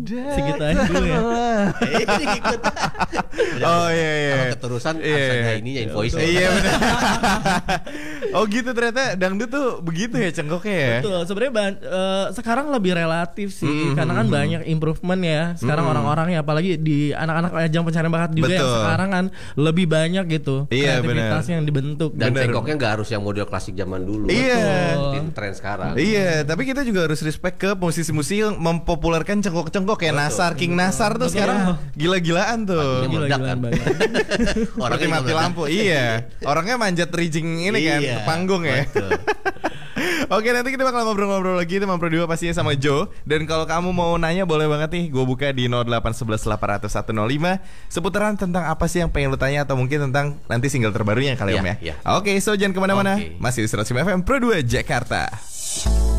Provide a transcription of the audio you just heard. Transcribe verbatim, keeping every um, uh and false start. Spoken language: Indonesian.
segitu aja dulu ya. Oh iya iya. Kalau keterusan Iya, harus iya. ada ininya invoice. Iya benar. Oh gitu ternyata dangdut tuh begitu ya cengkoknya ya. Betul, sebenarnya ban- eh, sekarang lebih relatif sih, Mm-hmm. karena kan banyak improvement ya. Sekarang orang-orang ya, apalagi di anak-anak ajang pencarian bakat juga yang Betul. sekarang kan lebih banyak gitu Iya, kreativitas benar. yang dibentuk. Dan Bener. cengkoknya nggak harus yang model klasik zaman dulu. Iya. Ikutin tren sekarang. Iya, tapi kita juga harus respect ke musisi-musisi yang mempopulerkan cengkok-cengkok kayak Nasar, King Nasar tuh sekarang gila-gilaan tuh. Paginya meledak Gila-gilaan kan. banget. Seperti mati lampu. Iya. Orangnya manjat rigging ini kan, Iya, ke panggung ya. betul. Oke, nanti kita bakal ngobrol-ngobrol lagi teman Pro dua pastinya sama Joe. Dan kalau kamu mau nanya boleh banget nih, gue buka di nol delapan satu satu delapan nol satu nol lima seputaran tentang apa sih yang pengen lu tanya, atau mungkin tentang nanti single terbarunya kali Iya, Om ya. iya. Oke, so jangan kemana-mana. Oke. Masih di seratus lima F M Pro dua Jakarta.